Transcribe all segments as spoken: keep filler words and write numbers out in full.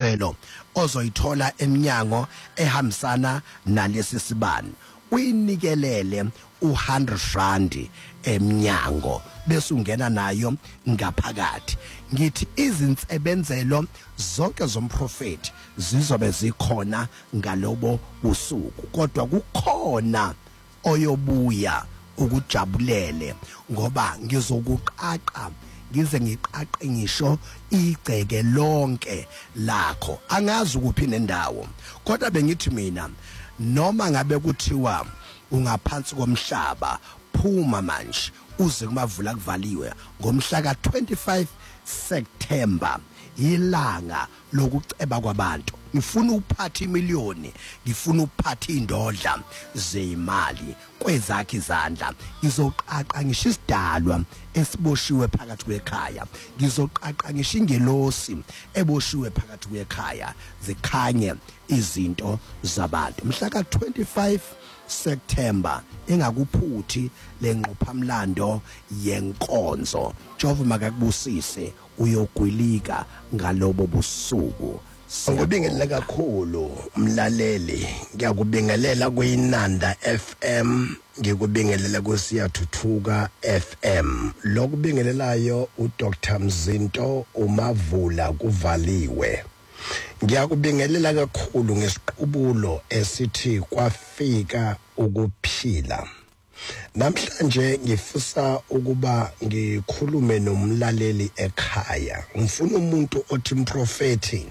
sicelo ozoyithola eminyango ehambisana nalesi sibani uyinikelele u one hundred rand eminyango bese ungena nayo ngaphakathi. Ngithi izinsebenzelo zonke zomprofeti zizobe zikhona ngalobo usuku, kodwa kukhona oyobuya ukujabulele ngoba ngizokuqaqa ngize ngiqaqe ngisho igceke lonke lakho. Angazi ukuphi nendawo, kodwa bengithi mina noma ngabe kuthiwa ungaphansi komhlaba, phuma manje uze kumavula kuvaliwe ngomhla ka twenty-five September, ilanga lokuceba kwabantu. Ngifuna uphatha imiliyoni, ngifuna uphatha indodla zeimali kwezakhe izandla. Ngizoqaqa ngisho isidalwa esiboshiwe phakathi kwekhaya, ngizoqaqa ngisho ingelosi eboshiwe phakathi kwekhaya, zikhanye izinto zabantu. Mhla ka twenty-five September engakuphuthi lenqophamlando yenkonzo. Jehova makakubusise uyogwilika ngalobo busuku. Ngikubingelela kakhulu mlaleli, ngiyakubingelela kuyiNanda F M, ngikubingelela kuSiyathuthuka F M. Lokubingelelayo uDoctor Mzinto uMavula kuvaliwe. Ngiyakubingelela kakhulu ngesiqubulo esithi kwafika ukuphila. Namhlanje ngifisa ukuba ngikhulume nomlaleli ekhaya. Ngifuna umuntu othi mprofeti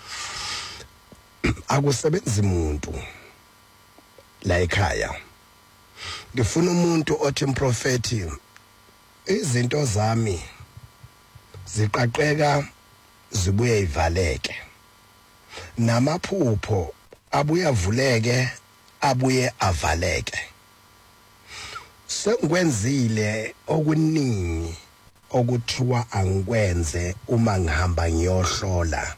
akusebenzi umuntu la ekhaya. Ngifuna umuntu othi mprofeti izinto zami ziqaqeka zibuye ivaleke, namaphupho abuye avuleke abuye avaleke. Sengikwenzile okuningi okuthiwa angikwenze uma ngihamba ngiyohlola,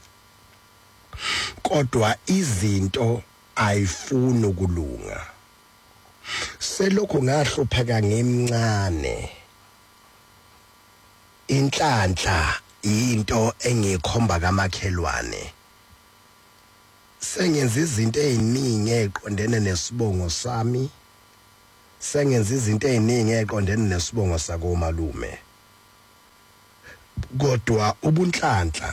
kodwa izinto ayifuni ukulunga. Selokho ngahlupheka ngemncane. Inhlanhla into engikhomba kamakhelwane. Sengenza izinto eziningi eziqondene nesibongo sami, sengenza izinto eziningi eziqondene nesibongo sakomalume, kodwa ubunhlanhla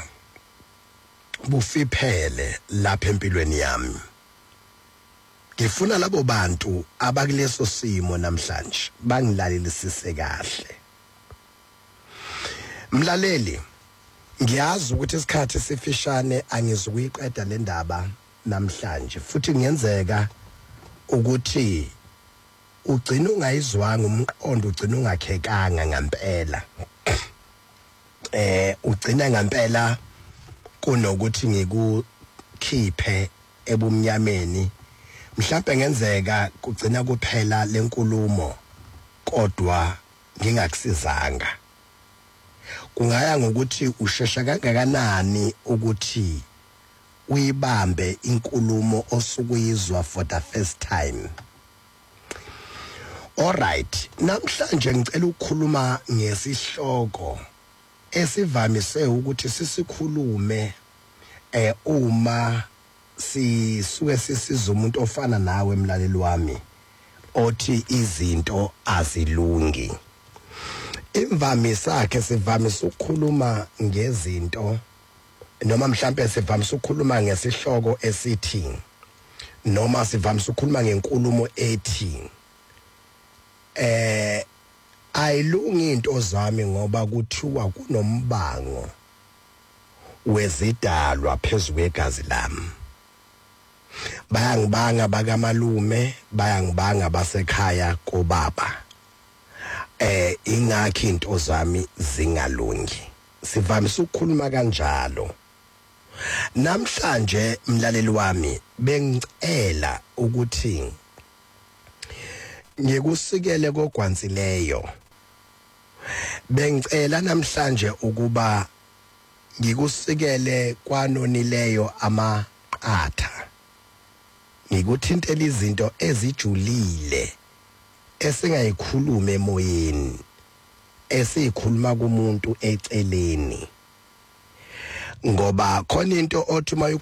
bufiphele lapha empilweni yami. Ngifuna labo bantu abakuleso simo namhlanje bangilalelisise kahle. Mlaleli, ngiyazi ukuthi isikhathi sifishane angizukuyiqeda le ndaba namhlanje, futhi ngiyenzeka ukuthi ugcina ungayizwanga umqondo, ugcina ungakhekanga ngempela. Eh ugcina ngempela kunokuthi ngikukhiphe ebumnyameni. Mhlawumbe ngenzeka kugcina kuphela lenkulumo kodwa ngingakusizanga. Kungaya ngokuthi ushesha kangakanani ukuthi uyibambe inkulumo osukuyizwa for the first time. Alright, namhlanje ngicela ukukhuluma ngesihloko esivamise ukuthi sisikhulume eh uma sisuke sisiza umuntu ofana nawe mlaleli wami othi izinto azilungi. Imvamisa yakhe sivamisa ukukhuluma ngezinto, noma mhlambe sivamisa ukukhuluma ngesihloko esithi, noma sivamisa ukukhuluma ngenkulumo ethi eh ayilungi into zami ngoba kuthiwa kunombango wezidalwa phezulu kwegazi lami. Bayangibanga bakamalume, bayangibanga basekhaya kobaba. Eh ingakho into zami zingalungi. Sivamisa ukukhuluma kanjalo. Namhlanje mlaleli wami bengicela ukuthi ngikusikele kogwantsileyo. Bengicela namhlanje ukuba ngikusikele kwanonileyo amaqatha. Ngikuthintela izinto ezijulile esingayikhuluma emoyeni, esikhuluma kumuntu eceleni. Ngoba khona into othi